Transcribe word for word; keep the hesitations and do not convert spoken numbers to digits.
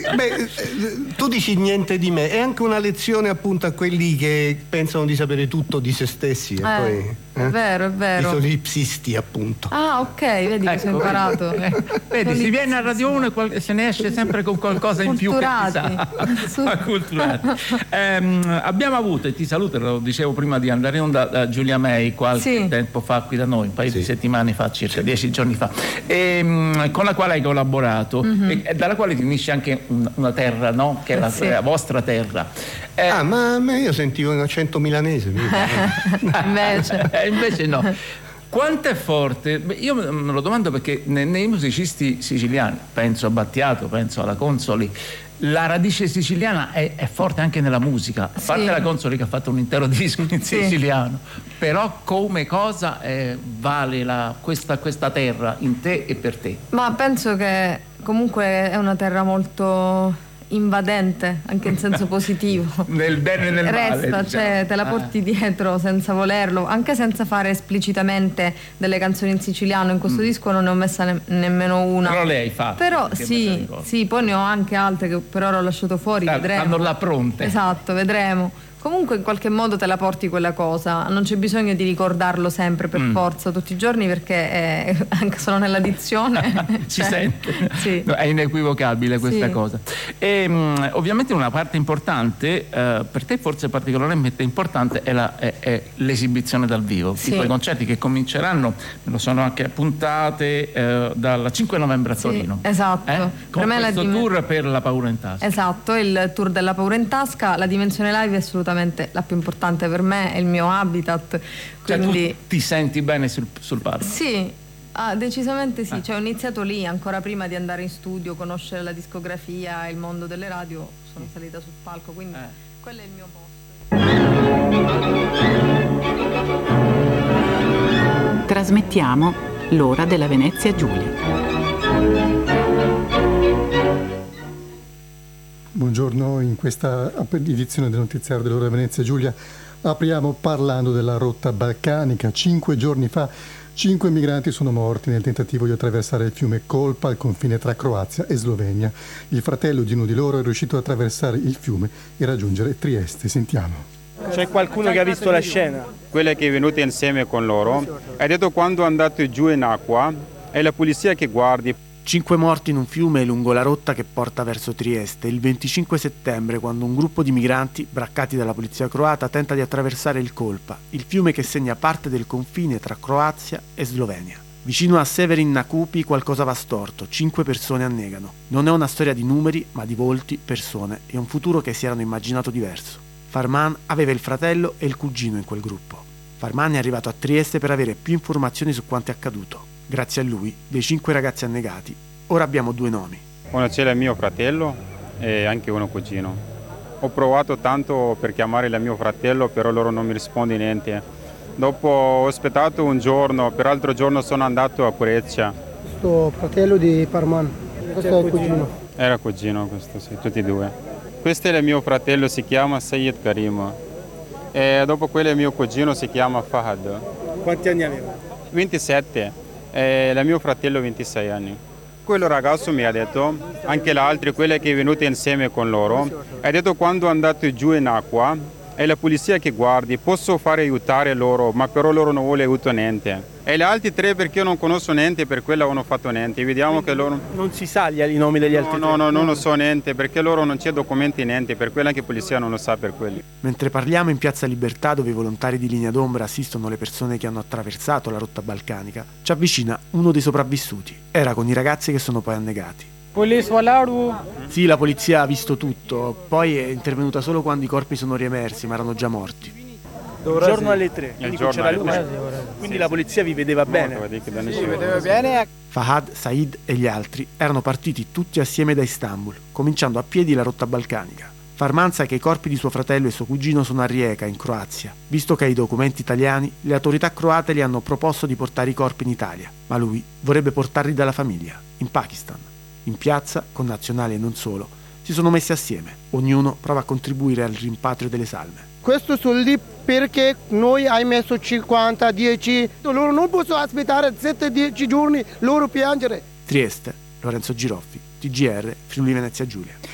Beh, tu dici niente di me, è anche una lezione appunto a quelli che pensano di sapere tutto di se stessi e eh, poi è eh? vero, è vero. I solipsisti appunto. Ah, ok, vedi che sono imparato. Eh, vedi, si viene a Radio uno e qual- se ne esce sempre con qualcosa in più che ti sa. Acculturati. Eh, abbiamo avuto, e ti saluto, lo dicevo prima di andare in onda, da Giulia May qualche sì. tempo fa qui da noi, un paio sì. di settimane fa, circa dieci giorni fa, e, con la quale hai collaborato mm-hmm. e dalla quale ti unisce anche una terra, no? Che è la, sì. la vostra terra. Eh, ah, ma io sentivo un accento milanese. Invece. Invece no. Quanto è forte? Beh, io me lo domando perché nei, nei musicisti siciliani, penso a Battiato, penso alla Consoli, la radice siciliana è, è forte anche nella musica, a parte sì. la Consoli che ha fatto un intero disco in sì. siciliano, però come cosa eh, vale la, questa, questa terra in te e per te? Ma penso che comunque è una terra molto invadente, anche in senso positivo. Nel bene e nel Resta, male. Resta, cioè diciamo. te la porti ah. dietro senza volerlo, anche senza fare esplicitamente delle canzoni in siciliano. In questo mm. disco non ne ho messa ne- nemmeno una. Però le hai fatte. Però sì, sì, poi ne ho anche altre che per ora ho lasciato fuori, ah, vedremo. Hanno la pronte. Esatto, vedremo. Comunque in qualche modo te la porti quella cosa, non c'è bisogno di ricordarlo sempre per mm. forza tutti i giorni, perché è, anche solo nella dizione si cioè, sente, sì. no, è inequivocabile questa sì. cosa. E mh, ovviamente una parte importante, eh, per te forse particolarmente importante, è, la, è, è l'esibizione dal vivo, sì. i tuoi concerti che cominceranno, me lo sono anche appuntate, eh, dal cinque novembre a Torino. Sì, esatto. Eh? Con per me questo la dim- tour per La Paura in Tasca. Esatto, il tour della Paura in Tasca, la dimensione live è assolutamente la più importante per me, è il mio habitat. Quindi... Cioè tu ti senti bene sul, sul palco? Sì, ah, decisamente sì, ah. cioè, ho iniziato lì, ancora prima di andare in studio, conoscere la discografia, il mondo delle radio, sono salita sul palco, quindi eh. quello è il mio posto. Trasmettiamo l'ora della Venezia Giulia. Buongiorno, in questa edizione del notiziario dell'ora Venezia Giulia apriamo parlando della rotta balcanica. Cinque giorni fa cinque migranti sono morti nel tentativo di attraversare il fiume Kolpa al confine tra Croazia e Slovenia. Il fratello di uno di loro è riuscito ad attraversare il fiume e raggiungere Trieste. Sentiamo. C'è qualcuno che ha visto la scena? Quella che è venuta insieme con loro ha detto quando è andato giù in acqua è la polizia che guardi. Cinque morti in un fiume lungo la rotta che porta verso Trieste il venticinque settembre, quando un gruppo di migranti, braccati dalla polizia croata, tenta di attraversare il Kolpa, il fiume che segna parte del confine tra Croazia e Slovenia. Vicino a Severin na Kupi qualcosa va storto, cinque persone annegano. Non è una storia di numeri, ma di volti, persone e un futuro che si erano immaginato diverso. Farman aveva il fratello e il cugino in quel gruppo. Farman è arrivato a Trieste per avere più informazioni su quanto è accaduto. Grazie a lui, dei cinque ragazzi annegati, ora abbiamo due nomi. Uno c'è il mio fratello e anche uno cugino. Ho provato tanto per chiamare il mio fratello, però loro non mi risponde niente. Dopo ho aspettato un giorno, per l'altro giorno sono andato a Cureccia. Questo fratello di Parman, questo è il cugino. Era cugino questo, sì, tutti e due. Questo è il mio fratello, si chiama Sayed Karim. E dopo quello il mio cugino si chiama Fahad. Quanti anni aveva? ventisette. E il mio fratello ventisei anni. Quello ragazzo mi ha detto, anche l'altro, quello che è venuto insieme con loro, ha detto quando è andato giù in acqua è la polizia che guardi, posso fare aiutare loro, ma però loro non vuole aiuto niente. E gli altri tre perché io non conosco niente, per quello non ho fatto niente. Vediamo che loro... Non si sa gli, i nomi degli no, altri no, tre? No, no, non lo so niente, perché loro non c'è documenti niente, per quello anche la polizia non lo sa per quelli. Mentre parliamo in Piazza Libertà, dove i volontari di Linea d'Ombra assistono le persone che hanno attraversato la rotta balcanica, ci avvicina uno dei sopravvissuti. Era con i ragazzi che sono poi annegati. Sì, la polizia ha visto tutto, poi è intervenuta solo quando i corpi sono riemersi, ma erano già morti. Il giorno alle tre, quindi giorno c'era alle luce. Quindi sì, la polizia vi vedeva bene. Sì, vedeva bene. Fahad, Said e gli altri erano partiti tutti assieme da Istanbul, cominciando a piedi la rotta balcanica. Farman sa che i corpi di suo fratello e suo cugino sono a Rijeka, in Croazia. Visto che ha i documenti italiani, le autorità croate gli hanno proposto di portare i corpi in Italia, ma lui vorrebbe portarli dalla famiglia, in Pakistan. In piazza, con nazionali e non solo, si sono messi assieme. Ognuno prova a contribuire al rimpatrio delle salme. Questo sono lì perché noi hai messo cinquanta, dieci, loro non possono aspettare sette dieci giorni, loro piangere. Trieste, Lorenzo Giroffi, T G R, Friuli Venezia Giulia.